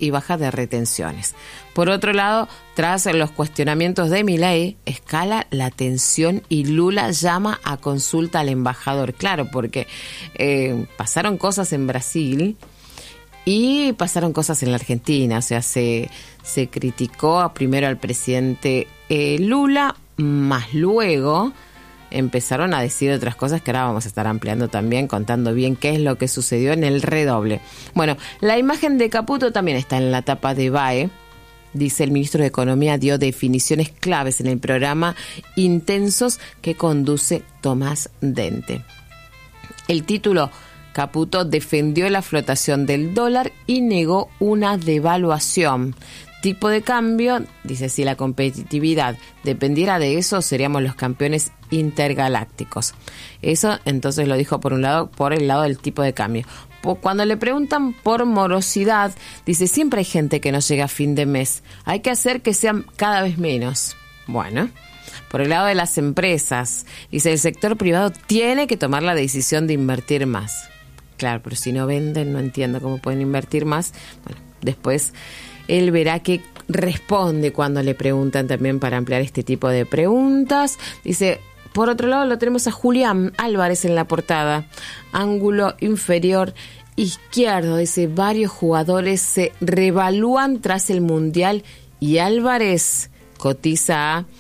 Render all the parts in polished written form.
y baja de retenciones. Por otro lado, tras los cuestionamientos de Milei, escala la tensión y Lula llama a consulta al embajador. Claro, porque pasaron cosas en Brasil y pasaron cosas en la Argentina. O sea, se criticó primero al presidente Lula, más luego empezaron a decir otras cosas que ahora vamos a estar ampliando también, contando bien qué es lo que sucedió en el redoble. Bueno, la imagen de Caputo también está en la tapa de BAE. Dice: el ministro de Economía dio definiciones claves en el programa Intensos que conduce Tomás Dente. El título: Caputo defendió la flotación del dólar y negó una devaluación. Tipo de cambio, dice: si la competitividad dependiera de eso, seríamos los campeones intergalácticos. Eso entonces lo dijo por un lado, por el lado del tipo de cambio. Cuando le preguntan por morosidad, dice: siempre hay gente que no llega a fin de mes. Hay que hacer que sean cada vez menos. Bueno, por el lado de las empresas, dice: el sector privado tiene que tomar la decisión de invertir más. Claro, pero si no venden, no entiendo cómo pueden invertir más. Bueno, después él verá qué responde cuando le preguntan también, para ampliar este tipo de preguntas. Dice: por otro lado lo tenemos a Julián Álvarez en la portada. Ángulo inferior izquierdo. Dice: varios jugadores se revalúan tras el Mundial y Álvarez cotiza a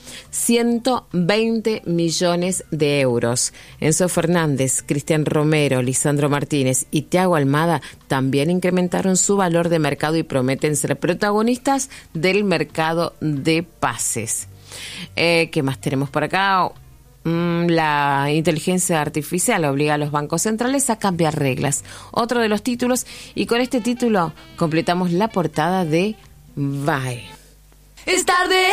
120 millones de euros. Enzo Fernández, Cristian Romero, Lisandro Martínez y Thiago Almada también incrementaron su valor de mercado y prometen ser protagonistas del mercado de pases. ¿Qué más tenemos por acá? La inteligencia artificial obliga a los bancos centrales a cambiar reglas. Otro de los títulos, y con este título completamos la portada de BAE. Es tarde